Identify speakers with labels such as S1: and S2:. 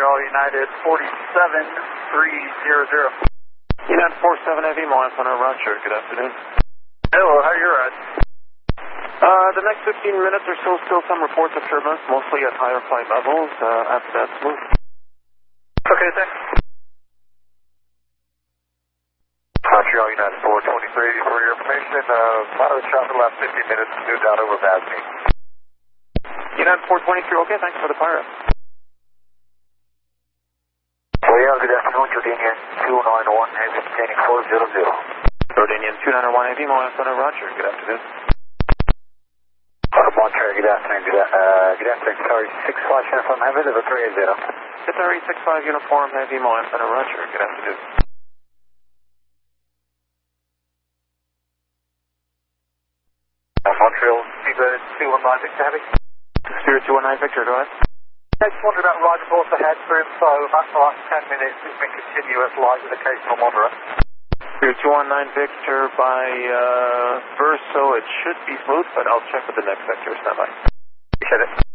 S1: Montreal United 47300.
S2: United 47 Heavy, Montana, Roger. Good afternoon.
S1: Hello, how are you, Rod?
S2: The next 15 minutes or so, still some reports of turbulence, mostly at higher flight levels. After that, smooth.
S1: Okay, thanks.
S3: Montreal United 423 for your information. Out of the shot for the last 15 minutes, due down over Basney.
S2: United 423, okay, thanks for the pirate.
S3: Well, good afternoon, Jordanian 291, Heavy containing 400.
S2: Jordanian 291 Heavy, Montana, Roger. Good afternoon.
S3: Montreal, good afternoon. Good afternoon. Sorry, 65 Uniform Heavy, level 380.
S2: Qatari 65 Uniform Heavy, Montana, Roger. Good afternoon.
S3: Montreal, Speedbird 219 Victor Heavy.
S2: Spirit 219 Victor, go ahead.
S1: I just wondered about ride reports ahead for info. About the last 10 minutes, it's been continuous, light with occasional moderate.
S2: Spirit 219 Victor by Verso, it should be smooth, but I'll check with the next sector. Stand by.
S3: Appreciate it.